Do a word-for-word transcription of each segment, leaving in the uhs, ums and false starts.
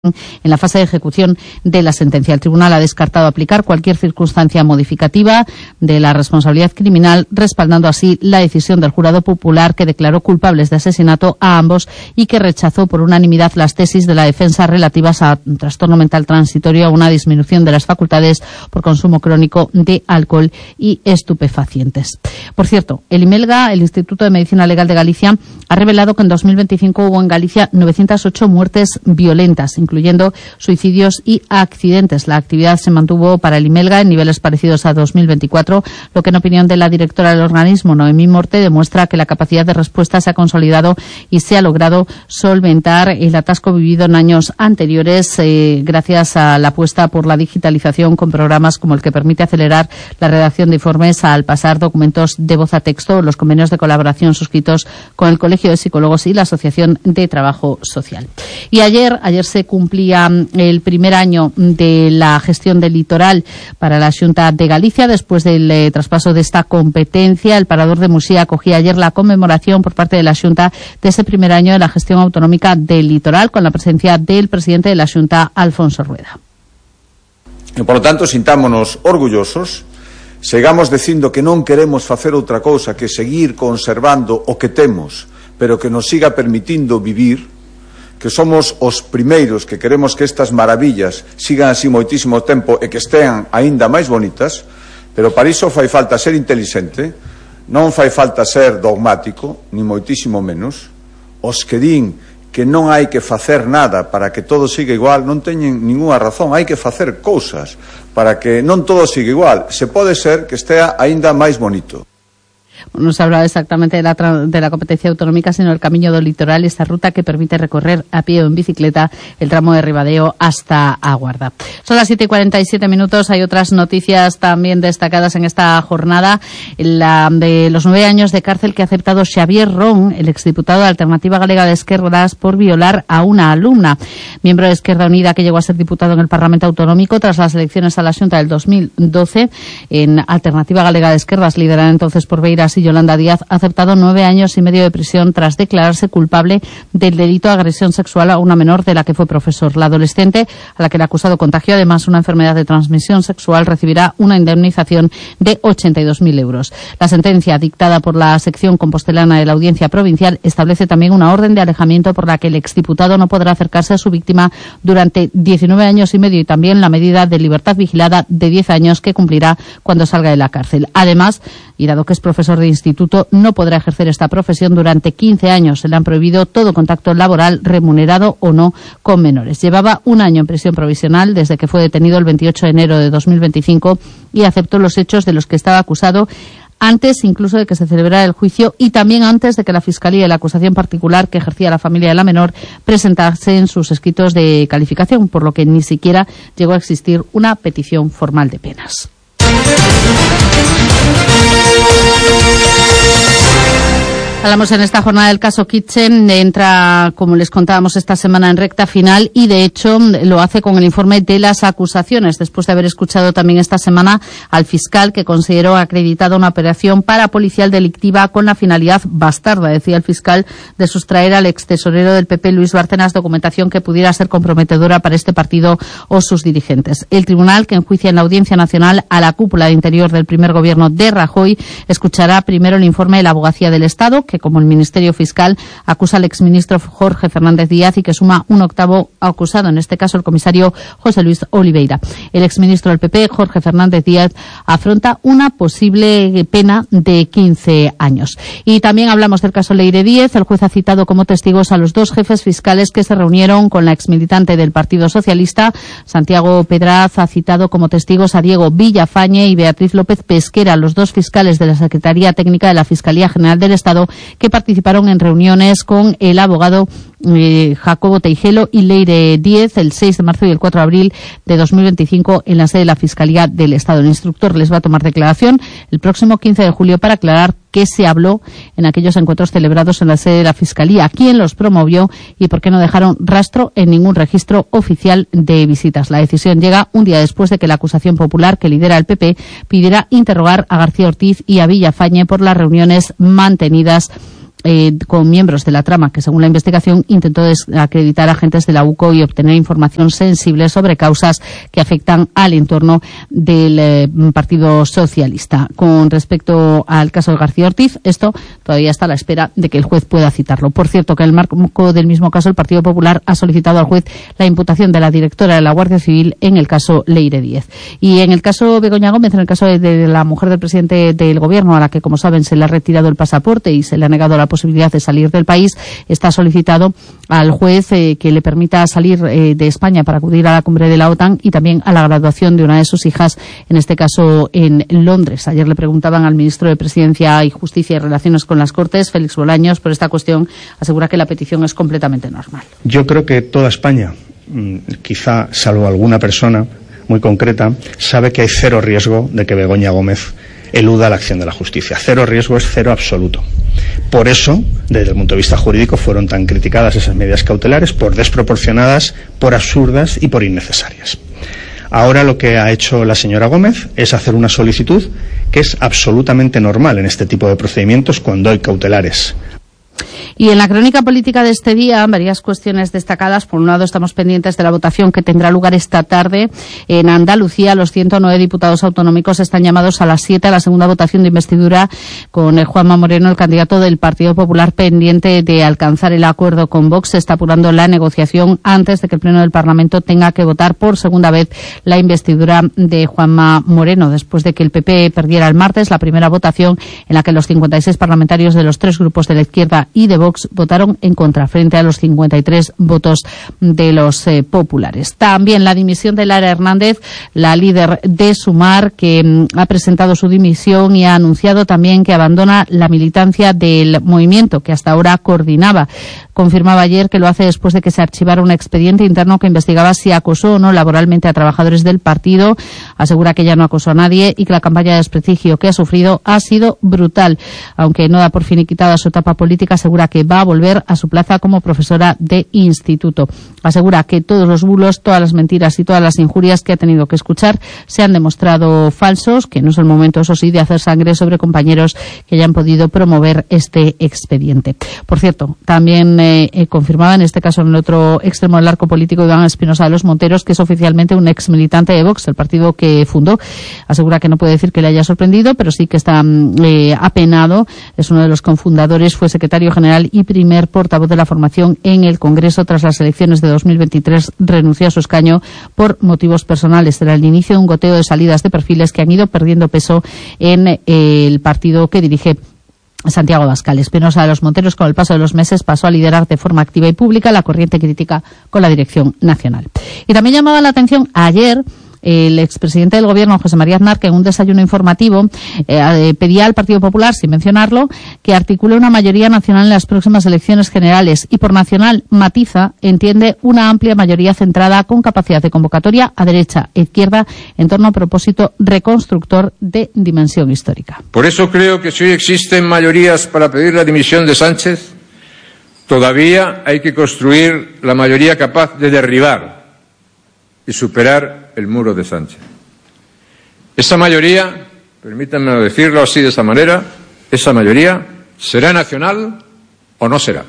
en la fase de ejecución de la sentencia. El tribunal ha descartado aplicar cualquier circunstancia modificativa de la responsabilidad criminal, respaldando así la decisión del jurado popular, que declaró culpables de asesinato a ambos y que rechazó por unanimidad las tesis de la defensa relativas a un trastorno mental transitorio, a una disminución de las facultades por consumo crónico de alcohol y estupefacientes. Por cierto, el IMELGA, el Instituto de Medicina Legal de Galicia, ha revelado que en dos mil veinticinco hubo en Galicia novecientas ocho muertes violentas, incluyendo suicidios y accidentes. La actividad se mantuvo para el IMELGA en niveles parecidos a dos mil veinticuatro, lo que en opinión de la directora del organismo, Noemí Morte, demuestra que la capacidad de respuesta se ha consolidado y se ha logrado solventar el atasco vivido en años anteriores eh, gracias a la apuesta por la digitalización, con programas como el que permite acelerar la redacción de informes al pasar documentos de voz a texto, los convenios de colaboración suscritos con el Colegio de Psicólogos y la Asociación de Trabajo Social. Y ayer, ayer se cumplía el primer año de la gestión del litoral para la Xunta de Galicia. Después del eh, traspaso de esta competencia, el Parador de Muxía acogía ayer la conmemoración por parte de la Xunta de ese primer año de la gestión autonómica del litoral, con la presencia del presidente de la Xunta, Alfonso Rueda. E, por lo tanto, sintámonos orgullosos, segamos dicindo que non queremos facer outra cousa que seguir conservando o que temos, pero que nos siga permitindo vivir, que somos os primeiros que queremos que estas maravillas sigan así moitísimo tempo e que estean aínda máis bonitas, pero para iso fai falta ser inteligente, non fai falta ser dogmático, ni moitísimo menos. Os que din que non hai que facer nada para que todo siga igual non teñen ninguna razón. Hai que facer cousas para que non todo siga igual. Se pode ser que estea aínda máis bonito. No se habla exactamente de la, de la competencia autonómica, sino el Camino del Litoral, esta ruta que permite recorrer a pie o en bicicleta el tramo de Ribadeo hasta Aguarda. Son las siete y cuarenta y siete minutos. Hay otras noticias también destacadas en esta jornada. La de los nueve años de cárcel que ha aceptado Xavier Ron, el exdiputado de Alternativa Galega de Esquerdas, por violar a una alumna. Miembro de Izquierda Unida, que llegó a ser diputado en el Parlamento Autonómico tras las elecciones a la Xunta del dos mil doce, en Alternativa Galega de Esquerdas, liderada entonces por Beiras y Yolanda Díaz, ha aceptado nueve años y medio de prisión tras declararse culpable del delito de agresión sexual a una menor de la que fue profesor. La adolescente, a la que el acusado contagió además una enfermedad de transmisión sexual, recibirá una indemnización de ochenta y dos mil euros. La sentencia, dictada por la sección compostelana de la Audiencia Provincial, establece también una orden de alejamiento por la que el exdiputado no podrá acercarse a su víctima durante diecinueve años y medio, y también la medida de libertad vigilada de diez años que cumplirá cuando salga de la cárcel. Además, y dado que es profesor de instituto, no podrá ejercer esta profesión durante quince años. Se le han prohibido todo contacto laboral, remunerado o no, con menores. Llevaba un año en prisión provisional desde que fue detenido el veintiocho de enero de dos mil veinticinco y aceptó los hechos de los que estaba acusado antes incluso de que se celebrara el juicio, y también antes de que la Fiscalía y la acusación particular que ejercía la familia de la menor presentasen sus escritos de calificación, por lo que ni siquiera llegó a existir una petición formal de penas. Hablamos en esta jornada del caso Kitchen. Entra, como les contábamos, esta semana en recta final, y de hecho lo hace con el informe de las acusaciones, después de haber escuchado también esta semana al fiscal, que consideró acreditada una operación parapolicial delictiva con la finalidad bastarda, decía el fiscal, de sustraer al extesorero del P P, Luis Bárcenas, documentación que pudiera ser comprometedora para este partido o sus dirigentes. El tribunal, que enjuicia en la Audiencia Nacional a la cúpula de Interior del primer gobierno de Rajoy, escuchará primero el informe de la Abogacía del Estado, que, como el Ministerio Fiscal, acusa al exministro Jorge Fernández Díaz y que suma un octavo acusado, en este caso el comisario José Luis Oliveira. El exministro del P P, Jorge Fernández Díaz, afronta una posible pena de quince años. Y también hablamos del caso Leire Díez. El juez ha citado como testigos a los dos jefes fiscales que se reunieron con la exmilitante del Partido Socialista. Santiago Pedraz ha citado como testigos a Diego Villafañe y Beatriz López Pesquera, los dos fiscales de la Secretaría Técnica de la Fiscalía General del Estado, que participaron en reuniones con el abogado eh, Jacobo Teijelo y Leire Díez el seis de marzo y el cuatro de abril de dos mil veinticinco en la sede de la Fiscalía del Estado. El instructor les va a tomar declaración el próximo quince de julio para aclarar qué se habló en aquellos encuentros celebrados en la sede de la Fiscalía, quién los promovió y por qué no dejaron rastro en ningún registro oficial de visitas. La decisión llega un día después de que la acusación popular que lidera el P P pidiera interrogar a García Ortiz y a Villafañe por las reuniones mantenidas eh, con miembros de la trama que, según la investigación, intentó desacreditar a agentes de la U C O y obtener información sensible sobre causas que afectan al entorno del eh, Partido Socialista. Con respecto al caso de García Ortiz, esto todavía está a la espera de que el juez pueda citarlo. Por cierto, que en el marco del mismo caso, el Partido Popular ha solicitado al juez la imputación de la directora de la Guardia Civil en el caso Leire Díez. Y en el caso Begoña Gómez, en el caso de, de la mujer del presidente del Gobierno, a la que, como saben, se le ha retirado el pasaporte y se le ha negado la posibilidad de salir del país, está solicitado al juez eh, que le permita salir eh, de España para acudir a la cumbre de la OTAN y también a la graduación de una de sus hijas, en este caso en Londres. Ayer le preguntaban al ministro de Presidencia y Justicia y Relaciones con las Cortes, Félix Bolaños, por esta cuestión. Asegura que la petición es completamente normal. Yo creo que toda España, quizá salvo alguna persona muy concreta, sabe que hay cero riesgo de que Begoña Gómez eluda la acción de la justicia. Cero riesgo es cero absoluto. Por eso, desde el punto de vista jurídico, fueron tan criticadas esas medidas cautelares, por desproporcionadas, por absurdas y por innecesarias. Ahora lo que ha hecho la señora Gómez es hacer una solicitud que es absolutamente normal en este tipo de procedimientos cuando hay cautelares. Y en la crónica política de este día, varias cuestiones destacadas. Por un lado, estamos pendientes de la votación que tendrá lugar esta tarde en Andalucía. Los ciento nueve diputados autonómicos están llamados a las siete a la segunda votación de investidura, con eh, Juanma Moreno, el candidato del Partido Popular, pendiente de alcanzar el acuerdo con Vox. Se está apurando la negociación antes de que el Pleno del Parlamento tenga que votar por segunda vez la investidura de Juanma Moreno, después de que el P P perdiera el martes la primera votación, en la que los cincuenta y seis parlamentarios de los tres grupos de la izquierda y de Vox votaron en contra, frente a los cincuenta y tres votos de los eh, populares. También la dimisión de Lara Hernández, la líder de Sumar, que mm, ha presentado su dimisión y ha anunciado también que abandona la militancia del movimiento que hasta ahora coordinaba. Confirmaba ayer que lo hace después de que se archivara un expediente interno que investigaba si acosó o no laboralmente a trabajadores del partido. Asegura que ya no acosó a nadie y que la campaña de desprestigio que ha sufrido ha sido brutal. Aunque no da por finiquitada su etapa política, asegura que va a volver a su plaza como profesora de instituto. Asegura que todos los bulos, todas las mentiras y todas las injurias que ha tenido que escuchar se han demostrado falsos, que no es el momento, eso sí, de hacer sangre sobre compañeros que hayan podido promover este expediente. Por cierto, también eh, eh, confirmaba, en este caso en el otro extremo del arco político, Iván Espinosa de los Monteros, que es oficialmente un ex militante de Vox, el partido que fundó. Asegura que no puede decir que le haya sorprendido, pero sí que está eh, apenado. Es uno de los cofundadores, fue secretario general y primer portavoz de la formación en el Congreso. Tras las elecciones de dos mil veintitrés renunció a su escaño por motivos personales. Era el inicio de un goteo de salidas de perfiles que han ido perdiendo peso en eh, el partido que dirige Santiago Abascal. Espinosa de los Monteros, con el paso de los meses, pasó a liderar de forma activa y pública la corriente crítica con la dirección nacional. Y también llamaba la atención ayer el expresidente del Gobierno, José María Aznar, que en un desayuno informativo eh, pedía al Partido Popular, sin mencionarlo, que articule una mayoría nacional en las próximas elecciones generales. Y por nacional, matiza, entiende una amplia mayoría centrada con capacidad de convocatoria a derecha e izquierda en torno a un propósito reconstructor de dimensión histórica. Por eso creo que si hoy existen mayorías para pedir la dimisión de Sánchez, todavía hay que construir la mayoría capaz de derribar y superar el muro de Sánchez. Esa mayoría, permítanme decirlo así de esa manera, esa mayoría será nacional o no será.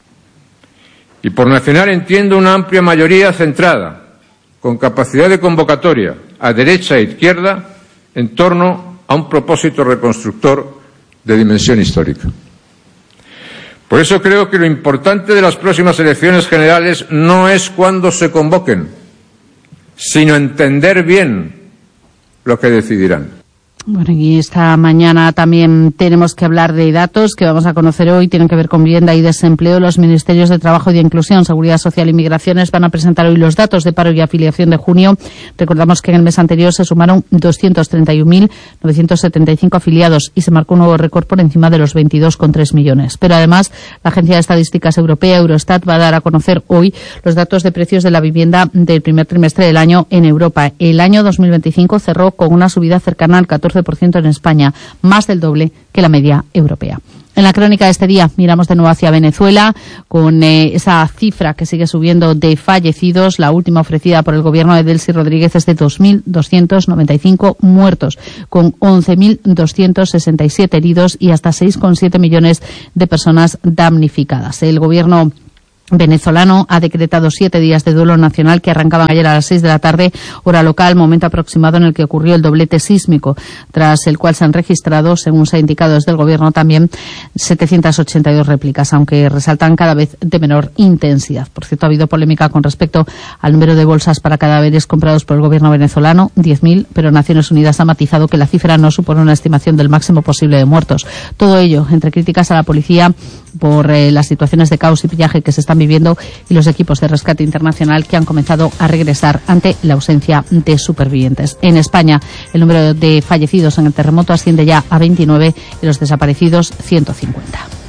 Y por nacional entiendo una amplia mayoría centrada, con capacidad de convocatoria a derecha e izquierda en torno a un propósito reconstructor de dimensión histórica. Por eso creo que lo importante de las próximas elecciones generales no es cuándo se convoquen, sino entender bien lo que decidirán. Bueno, y esta mañana también tenemos que hablar de datos que vamos a conocer hoy. Tienen que ver con vivienda y desempleo. Los ministerios de Trabajo y de Inclusión, Seguridad Social y Migraciones van a presentar hoy los datos de paro y afiliación de junio. Recordamos que en el mes anterior se sumaron doscientos treinta y un mil novecientos setenta y cinco afiliados y se marcó un nuevo récord por encima de los veintidós coma tres millones. Pero además, la Agencia de Estadísticas Europea, Eurostat, va a dar a conocer hoy los datos de precios de la vivienda del primer trimestre del año en Europa. El año dos mil veinticinco cerró con una subida cercana al catorce por ciento en España, más del doble que la media europea. En la crónica de este día miramos de nuevo hacia Venezuela con eh, esa cifra que sigue subiendo de fallecidos. La última ofrecida por el gobierno de Delcy Rodríguez es de dos mil doscientos noventa y cinco muertos, con once mil doscientos sesenta y siete heridos y hasta seis coma siete millones de personas damnificadas. El gobierno venezolano ha decretado siete días de duelo nacional que arrancaban ayer a las seis de la tarde, hora local, momento aproximado en el que ocurrió el doblete sísmico, tras el cual se han registrado, según se ha indicado desde el gobierno también, setecientas ochenta y dos réplicas, aunque resaltan cada vez de menor intensidad. Por cierto, ha habido polémica con respecto al número de bolsas para cadáveres comprados por el gobierno venezolano, diez mil, pero Naciones Unidas ha matizado que la cifra no supone una estimación del máximo posible de muertos. Todo ello entre críticas a la policía por eh, las situaciones de caos y pillaje que se están viviendo y los equipos de rescate internacional que han comenzado a regresar ante la ausencia de supervivientes. En España, el número de fallecidos en el terremoto asciende ya a veintinueve y los desaparecidos ciento cincuenta.